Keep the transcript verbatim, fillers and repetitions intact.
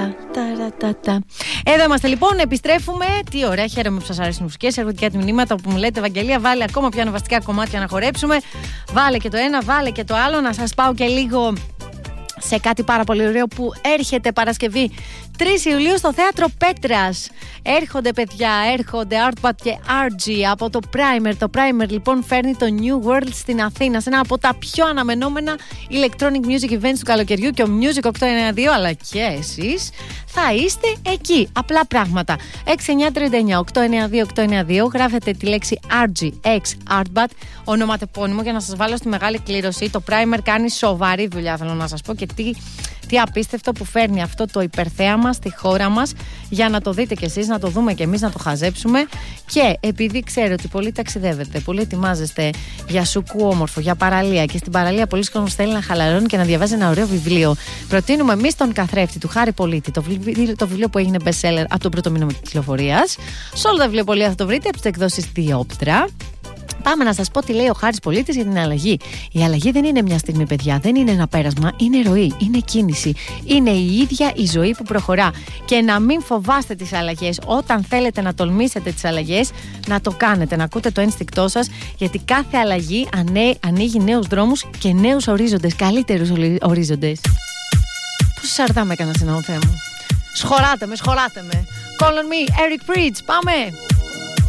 Εδώ είμαστε λοιπόν, επιστρέφουμε. Τι ωραία, χαίρομαι που σας αρέσουν οι μουσικές, ερωτικά μηνύματα που μου λέτε, Ευαγγελία, βάλε ακόμα πιο αναβαστικά κομμάτια να χορέψουμε. Βάλε και το ένα, βάλε και το άλλο. Να σας πάω και λίγο σε κάτι πάρα πολύ ωραίο που έρχεται Παρασκευή τρεις Ιουλίου στο Θέατρο Πέτρας. Έρχονται παιδιά, έρχονται Artbat και αρ τζι από το Primer. Το Primer λοιπόν φέρνει το New World στην Αθήνα, σε ένα από τα πιο αναμενόμενα electronic music events του καλοκαιριού, και ο Music οκτακόσια ενενήντα δύο αλλά και εσείς θα είστε εκεί. Απλά πράγματα. έξι εννιά τρία εννιά οκτακόσια ενενήντα δύο οκτακόσια ενενήντα δύο, γράφετε τη λέξη αρ τζι X Artbat, ονοματεπώνυμο, για να σας βάλω στη μεγάλη κλήρωση. Το Primer κάνει σοβαρή δουλειά, θέλω να σας πω, και τι, τι απίστευτο που φέρνει αυτό το υπερθέαμα στη χώρα μας, για να το δείτε κι εσείς, να το δούμε κι εμείς, να το χαζέψουμε. Και επειδή ξέρω ότι πολλοί ταξιδεύετε, πολλοί ετοιμάζεστε για σουκού όμορφο, για παραλία, και στην παραλία πολλοί κόσμος θέλει να χαλαρώνει και να διαβάζει ένα ωραίο βιβλίο, προτείνουμε εμείς τον Καθρέφτη του Χάρη Πολίτη, το βιβλίο, το βιβλίο που έγινε best seller από τον πρώτο μήνα κυκλοφορίας. Σε όλα τα βιβλιοπωλεία θα το βρείτε, από τις εκδόσεις Διόπτρα. Πάμε να σας πω τι λέει ο Χάρης Πολίτης για την αλλαγή. Η αλλαγή δεν είναι μια στιγμή, παιδιά, δεν είναι ένα πέρασμα, είναι ροή, είναι κίνηση. Είναι η ίδια η ζωή που προχωρά. Και να μην φοβάστε τις αλλαγές. Όταν θέλετε να τολμήσετε τις αλλαγές, να το κάνετε, να ακούτε το ένστικτό σας, γιατί κάθε αλλαγή ανοίγει νέους δρόμους και νέους ορίζοντες, καλύτερους ορίζοντες. Πόσο σαρδά με έκανα, συνάδελφέ μου. Σχωράτε με, σχωράτε με. Call on me, Eric Pritch, πάμε!